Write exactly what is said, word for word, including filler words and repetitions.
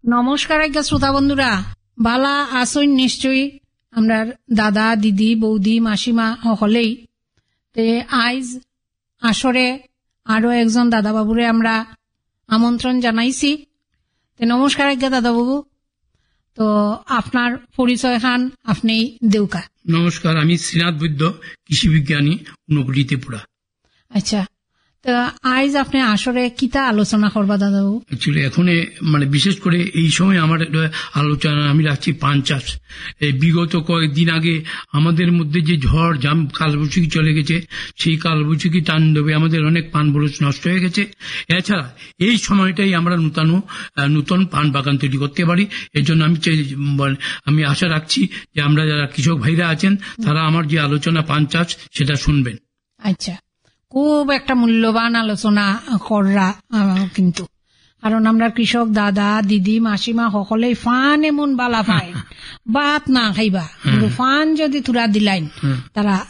নমস্কার আজ্ঞা শ্রোতা বন্ধুরা, বালা আসইন নিশ্চয়ই আমরা দাদা দিদি বৌদি মাসিমা হলেই তে আইজ আসরে আরো একজন দাদা বাবুরে আমরা আমন্ত্রণ জানাইছি। তে নমস্কার আজ্ঞা দাদা বাবু, তো আপনার পরিচয় খান আপনি দেউকা। নমস্কার, আমি শ্রীনাথ বৈদ্য, কৃষি বিজ্ঞানী, ঊনকোটি ত্রিপুরা। আচ্ছা, তো আইজ আপনি আসরে কিতা আলোচনা করবা দাদা বাবু? অ্যাকচুয়ালি এখন মানে বিশেষ করে এই সময় আমার আলোচনা আমি রাখছি পান চাষ। এই বিগত কয়েকদিন আগে আমাদের মধ্যে যে ঝড় জাম কালবৈশাখী চলে গেছে, সেই কালবৈশাখী তাণ্ডবে আমাদের অনেক পান বরজ নষ্ট হয়ে গেছে। এছাড়া এই সময়টাই আমরা নূতন নূতন পান বাগান তৈরি করতে পারি। এর জন্য আমি আমি আশা রাখছি যে আমরা যারা কৃষক ভাইরা আছেন তারা আমার যে আলোচনা পান চাষ সেটা শুনবেন। আচ্ছা, খুব একটা মূল্যবান আলোচনা কররা, কিন্তু কারণ আমরা কৃষক দাদা দিদি মাসিমা সকলেই ফান এমন বালা পায় বাত না খাইবা, কিন্তু ফান যদি তুরা দিলাইন তারা